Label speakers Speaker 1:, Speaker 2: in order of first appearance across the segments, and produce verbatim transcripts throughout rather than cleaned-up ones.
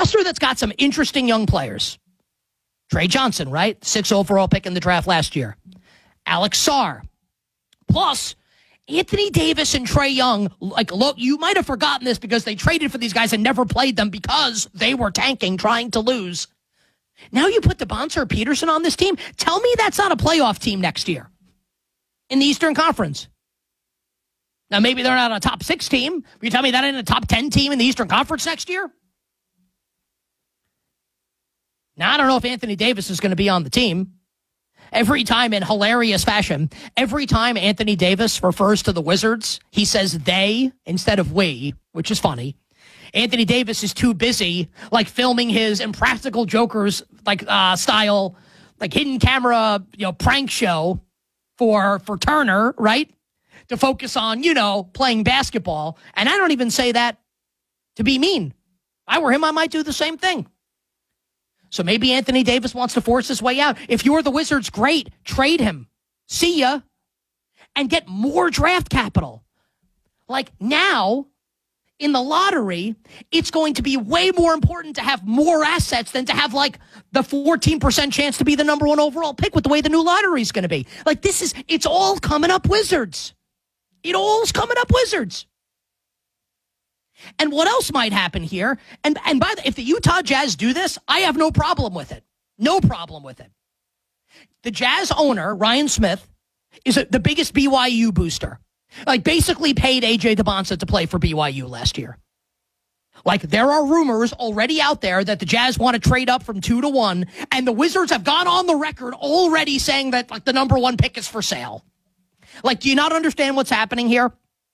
Speaker 1: roster that's got some interesting young players. Trey Johnson, right? Sixth overall pick in the draft last year. Alex Sarr. Plus, Anthony Davis and Trae Young, like, look, you might have forgotten this because they traded for these guys and never played them because they were tanking, trying to lose. Now you put DeBonsa or Peterson on this team? Tell me that's not a playoff team next year in the Eastern Conference. Now, maybe they're not a top six team. You tell me that ain't a top ten team in the Eastern Conference next year? Now, I don't know if Anthony Davis is going to be on the team. Every time in hilarious fashion, every time Anthony Davis refers to the Wizards, he says they instead of we, which is funny. Anthony Davis is too busy, like, filming his Impractical Jokers, like, uh, style, like, hidden camera, you know, prank show for, for Turner, right? To focus on, you know, playing basketball. And I don't even say that to be mean. If I were him, I might do the same thing. So maybe Anthony Davis wants to force his way out. If you're the Wizards, great. Trade him. See ya. And get more draft capital. Like, now, in the lottery, it's going to be way more important to have more assets than to have, like, the fourteen percent chance to be the number one overall pick with the way the new lottery is going to be. Like, this is, it's all coming up Wizards. It all's coming up Wizards. And what else might happen here? And and by the, if the Utah Jazz do this, I have no problem with it. No problem with it. The Jazz owner, Ryan Smith, is a, the biggest B Y U booster. Like, basically paid A J DeBonsa to play for B Y U last year. Like, there are rumors already out there that the Jazz want to trade up from two to one, and the Wizards have gone on the record already saying that, like, the number one pick is for sale. Like, do you not understand what's happening here?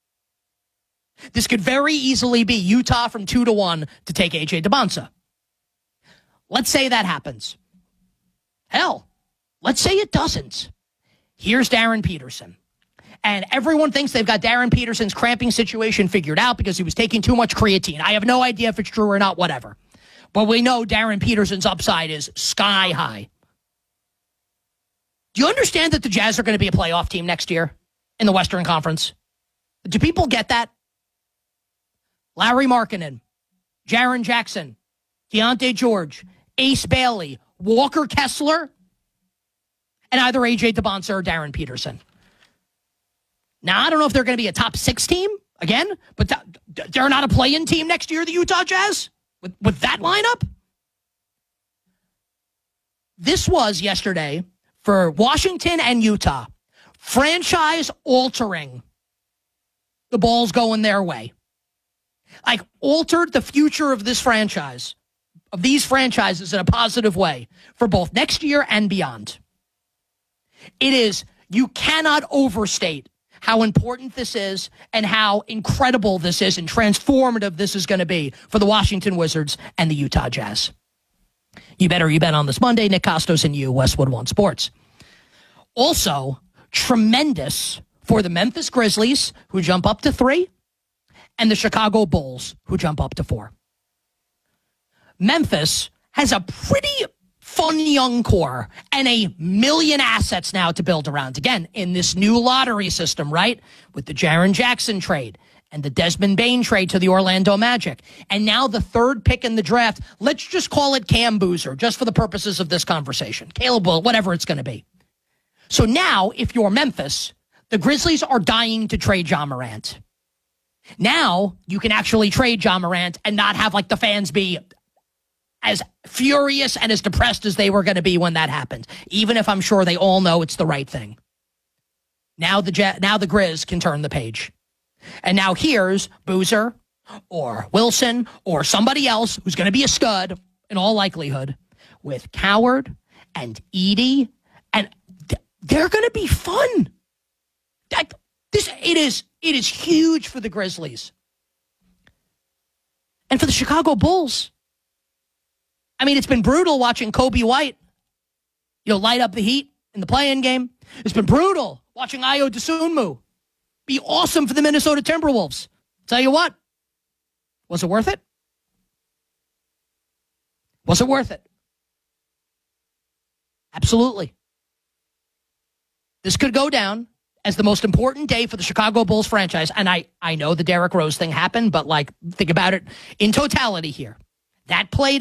Speaker 1: This could very easily be Utah from two to one to take A J DeBonsa. Let's say that happens. Hell, let's say it doesn't. Here's Darren Peterson. And everyone thinks they've got Darren Peterson's cramping situation figured out because he was taking too much creatine. I have no idea if it's true or not, whatever. But we know Darren Peterson's upside is sky high. Do you understand that the Jazz are going to be a playoff team next year in the Western Conference? Do people get that? Larry Markkinen, Jaren Jackson, Deontay George, Ace Bailey, Walker Kessler, and either A J DeBonsa or Darren Peterson. Now, I don't know if they're going to be a top six team again, but th- they're not a play-in team next year, the Utah Jazz, with, with that lineup. This was yesterday for Washington and Utah, franchise altering. The ball's going their way. Like, altered the future of this franchise, of these franchises in a positive way for both next year and beyond. It is, you cannot overstate how important this is and how incredible this is and transformative this is going to be for the Washington Wizards and the Utah Jazz. You better, you bet on this Monday. Nick Costos and you, Westwood One Sports. Also, tremendous for the Memphis Grizzlies, who jump up to three, and the Chicago Bulls, who jump up to four. Memphis has a pretty fun young core and a million assets now to build around. Again, in this new lottery system, right? With the Jaren Jackson trade and the Desmond Bane trade to the Orlando Magic. And now the third pick in the draft. Let's just call it Cam Boozer, just for the purposes of this conversation. Caleb Will, whatever it's going to be. So now, if you're Memphis, the Grizzlies are dying to trade Ja Morant. Now, you can actually trade Ja Morant and not have, like, the fans be as furious and as depressed as they were going to be when that happened, even if I'm sure they all know it's the right thing. Now the Jet, now the Grizz can turn the page. And now here's Boozer or Wilson or somebody else who's going to be a stud in all likelihood with Coward and Edey, and they're going to be fun. That, this it is it is huge for the Grizzlies. And for the Chicago Bulls. I mean, it's been brutal watching Kobe White, you know, light up the Heat in the play-in game. It's been brutal watching Ayo Dosunmu be awesome for the Minnesota Timberwolves. Tell you what, was it worth it? Was it worth it? Absolutely. This could go down as the most important day for the Chicago Bulls franchise. And I, I know the Derrick Rose thing happened, but, like, think about it in totality here. That played